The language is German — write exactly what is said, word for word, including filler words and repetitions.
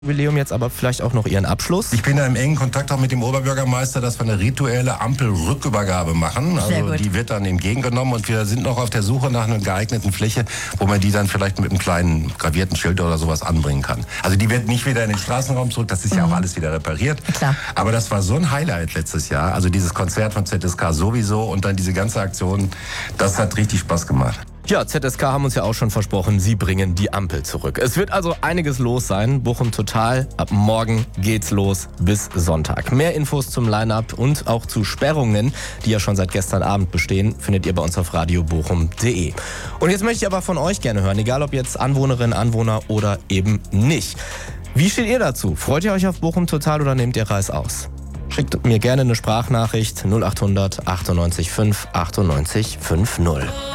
Jubiläum jetzt aber vielleicht auch noch Ihren Abschluss. Ich bin da im engen Kontakt auch mit dem Oberbürgermeister, dass wir eine rituelle Ampelrückübergabe machen. Sehr Also gut. die wird dann entgegengenommen und wir sind noch auf der Suche nach einer geeigneten Fläche, wo man die dann vielleicht mit einem kleinen gravierten Schild oder sowas anbringen kann. Also die wird nicht wieder in den Straßenraum zurück, das ist ja auch alles wieder repariert. Klar. Aber das war so ein Highlight letztes Jahr. Also dieses Konzert von Z S K sowieso und dann diese ganze Aktion, das hat richtig Spaß gemacht. Ja, Z S K haben uns ja auch schon versprochen, sie bringen die Ampel zurück. Es wird also einiges los sein. Bochum Total, ab morgen geht's los bis Sonntag. Mehr Infos zum Line-Up und auch zu Sperrungen, die ja schon seit gestern Abend bestehen, findet ihr bei uns auf radio bochum punkt de. Und jetzt möchte ich aber von euch gerne hören, egal ob jetzt Anwohnerin, Anwohner oder eben nicht. Wie steht ihr dazu? Freut ihr euch auf Bochum Total oder nehmt ihr Reis aus? Schickt mir gerne eine Sprachnachricht null acht hundert achtundneunzig fünf achtundneunzig fünfzig.